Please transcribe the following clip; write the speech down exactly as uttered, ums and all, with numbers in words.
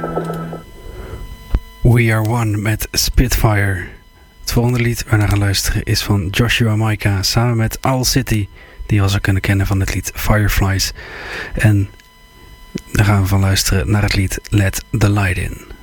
We Are One met Spitfire. Het volgende lied waar we naar gaan luisteren is van Joshua Maika samen met Owl City, die we al zou kunnen kennen van het lied Fireflies. En daar gaan we van luisteren naar het lied Let the Light In.